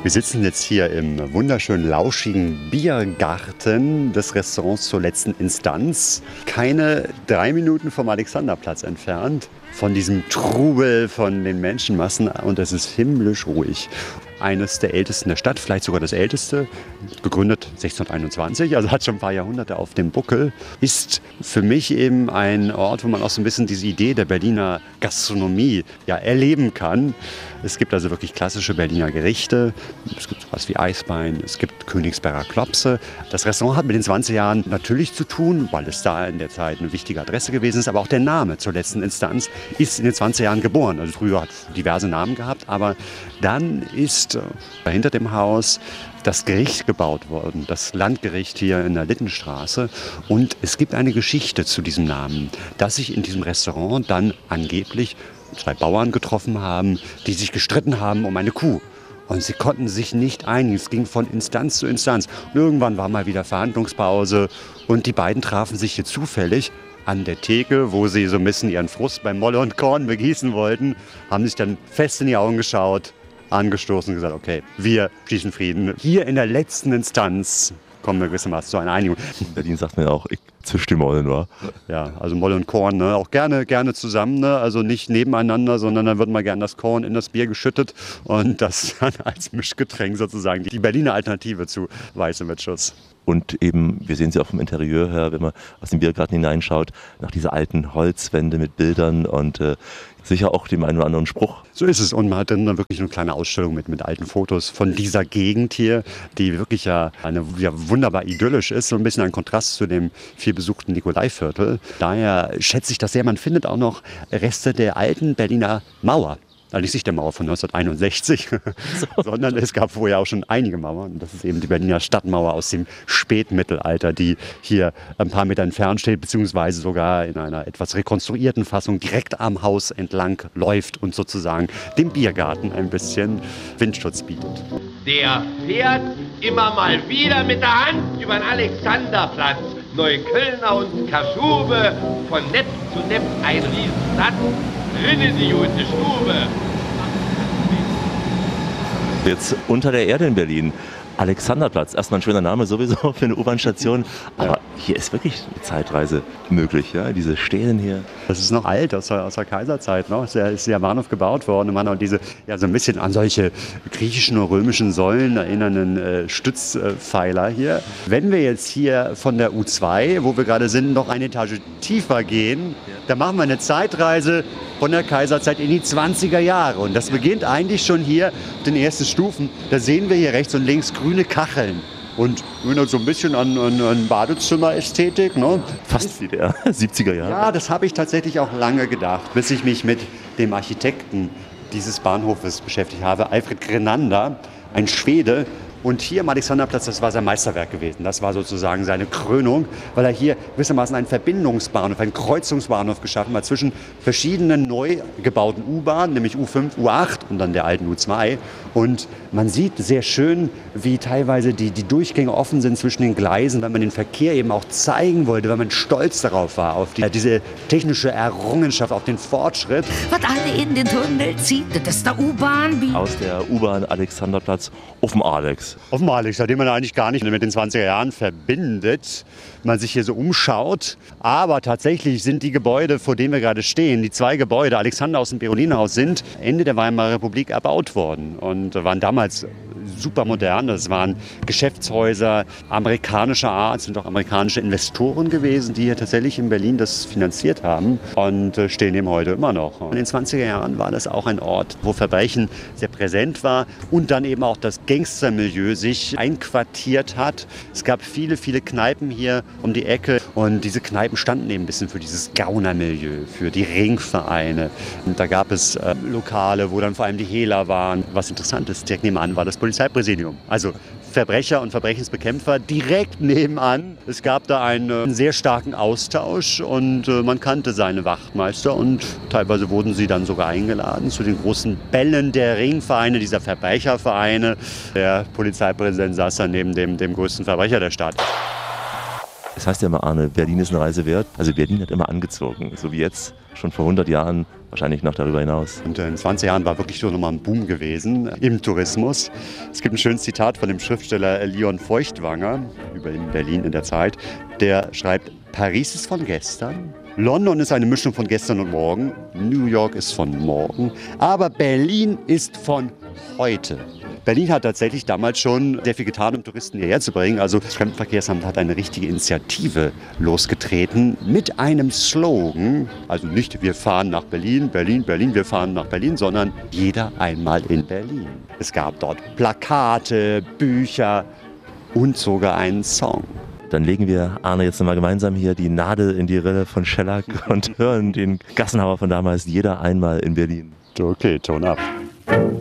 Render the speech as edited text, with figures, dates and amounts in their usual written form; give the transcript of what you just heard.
Wir sitzen jetzt hier im wunderschönen, lauschigen Biergarten des Restaurants zur letzten Instanz. Keine 3 Minuten vom Alexanderplatz entfernt, von diesem Trubel, von den Menschenmassen, und es ist himmlisch ruhig. Eines der ältesten der Stadt, vielleicht sogar das älteste, gegründet 1621, also hat schon ein paar Jahrhunderte auf dem Buckel, ist für mich eben ein Ort, wo man auch so ein bisschen diese Idee der Berliner Gastronomie erleben kann. Es gibt also wirklich klassische Berliner Gerichte, es gibt sowas wie Eisbein, es gibt Königsberger Klopse. Das Restaurant hat mit den 20 Jahren natürlich zu tun, weil es da in der Zeit eine wichtige Adresse gewesen ist, aber auch der Name zur letzten Instanz ist in den 20 Jahren geboren. Also früher hat es diverse Namen gehabt, aber dann ist hinter dem Haus das Gericht gebaut worden, das Landgericht hier in der Littenstraße. Und es gibt eine Geschichte zu diesem Namen, dass sich in diesem Restaurant dann angeblich 2 Bauern getroffen haben, die sich gestritten haben um eine Kuh. Und sie konnten sich nicht einigen. Es ging von Instanz zu Instanz. Und irgendwann war mal wieder Verhandlungspause und die beiden trafen sich hier zufällig an der Theke, wo sie so ein bisschen ihren Frust beim Molle und Korn begießen wollten, haben sich dann fest in die Augen geschaut, angestoßen und gesagt, okay, wir schließen Frieden. Hier in der letzten Instanz kommen wir gewissermaßen zu einer Einigung. In Berlin sagt man ja auch, ich zische die Mollen, wa? Ja, also Molle und Korn, ne? Auch gerne zusammen, ne? Also nicht nebeneinander, sondern dann wird mal gerne das Korn in das Bier geschüttet und das dann als Mischgetränk sozusagen die Berliner Alternative zu Weiße mit Schuss. Und eben, wir sehen sie auch vom Interieur her, wenn man aus dem Biergarten hineinschaut, nach dieser alten Holzwände mit Bildern und sicher auch dem einen oder anderen Spruch. So ist es. Und man hat dann wirklich eine kleine Ausstellung mit alten Fotos von dieser Gegend hier, die wirklich wunderbar idyllisch ist. So ein bisschen ein Kontrast zu dem viel besuchten Nikolaiviertel. Daher schätze ich das sehr. Man findet auch noch Reste der alten Berliner Mauer. Also nicht der Mauer von 1961, sondern es gab vorher auch schon einige Mauern. Und das ist eben die Berliner Stadtmauer aus dem Spätmittelalter, die hier ein paar Meter entfernt steht, beziehungsweise sogar in einer etwas rekonstruierten Fassung direkt am Haus entlang läuft und sozusagen dem Biergarten ein bisschen Windschutz bietet. Der fährt immer mal wieder mit der Hand über den Alexanderplatz. Neuköllner und Kaschube, von Nepp zu Nepp ein Riesensatz. Drinnen die gute Stube. Jetzt unter der Erde in Berlin. Alexanderplatz, erstmal ein schöner Name sowieso für eine U-Bahn-Station, aber hier ist wirklich eine Zeitreise möglich, ja? Diese Stelen hier. Das ist noch alt, aus der Kaiserzeit noch, ist der Bahnhof gebaut worden und man hat diese so ein bisschen an solche griechischen und römischen Säulen erinnernden Stützpfeiler hier. Wenn wir jetzt hier von der U2, wo wir gerade sind, noch eine Etage tiefer gehen, dann machen wir eine Zeitreise von der Kaiserzeit in die 20er Jahre. Und das beginnt eigentlich schon hier auf den ersten Stufen. Da sehen wir hier rechts und links grüne Kacheln. Und erinnert so ein bisschen an Badezimmer-Ästhetik. Ne? Fast wie der 70er Jahre. Ja, das habe ich tatsächlich auch lange gedacht, bis ich mich mit dem Architekten dieses Bahnhofes beschäftigt habe, Alfred Grenander, ein Schwede. Und hier am Alexanderplatz, das war sein Meisterwerk gewesen. Das war sozusagen seine Krönung, weil er hier gewissermaßen einen Verbindungsbahnhof, einen Kreuzungsbahnhof geschaffen hat zwischen verschiedenen neu gebauten U-Bahnen, nämlich U5, U8 und dann der alten U2. Und man sieht sehr schön, wie teilweise die Durchgänge offen sind zwischen den Gleisen, weil man den Verkehr eben auch zeigen wollte, weil man stolz darauf war, auf diese technische Errungenschaft, auf den Fortschritt. Was alle in den Tunnel zieht, das ist der U-Bahn. Aus der U-Bahn Alexanderplatz auf dem Alex. Auf dem Alex, den man eigentlich gar nicht mit den 20er Jahren verbindet, man sich hier so umschaut. Aber tatsächlich sind die Gebäude, vor denen wir gerade stehen, die 2 Gebäude, Alexanderhaus und Berolinerhaus, sind Ende der Weimarer Republik erbaut worden und waren damals super modern. Das waren Geschäftshäuser amerikanischer Art, sind auch amerikanische Investoren gewesen, die hier tatsächlich in Berlin das finanziert haben und stehen eben heute immer noch. In den 20er Jahren war das auch ein Ort, wo Verbrechen sehr präsent war und dann eben auch das Gangstermilieu sich einquartiert hat. Es gab viele Kneipen hier um die Ecke und diese Kneipen standen eben ein bisschen für dieses Gaunermilieu, für die Ringvereine. Und da gab es Lokale, wo dann vor allem die Hehler waren. Was interessant ist, direkt nebenan war das Polizeipräsidium. Also Verbrecher und Verbrechensbekämpfer direkt nebenan. Es gab da einen sehr starken Austausch und man kannte seine Wachtmeister und teilweise wurden sie dann sogar eingeladen zu den großen Bällen der Ringvereine, dieser Verbrechervereine. Der Polizeipräsident saß dann neben dem größten Verbrecher der Stadt. Es heißt ja immer, Arne, Berlin ist eine Reise wert. Also Berlin hat immer angezogen, so wie jetzt, schon vor 100 Jahren, wahrscheinlich noch darüber hinaus. Und in 20 Jahren war wirklich so nochmal ein Boom gewesen im Tourismus. Es gibt ein schönes Zitat von dem Schriftsteller Leon Feuchtwanger über Berlin in der Zeit. Der schreibt, Paris ist von gestern, London ist eine Mischung von gestern und morgen, New York ist von morgen, aber Berlin ist von heute. Berlin hat tatsächlich damals schon sehr viel getan, um Touristen hierher zu bringen. Also das Fremdenverkehrsamt hat eine richtige Initiative losgetreten mit einem Slogan. Also nicht wir fahren nach Berlin, Berlin, Berlin, wir fahren nach Berlin, sondern jeder einmal in Berlin. Es gab dort Plakate, Bücher und sogar einen Song. Dann legen wir, Arne, jetzt nochmal gemeinsam hier die Nadel in die Rille von Shellac und hören den Gassenhauer von damals, jeder einmal in Berlin. Okay, Ton ab.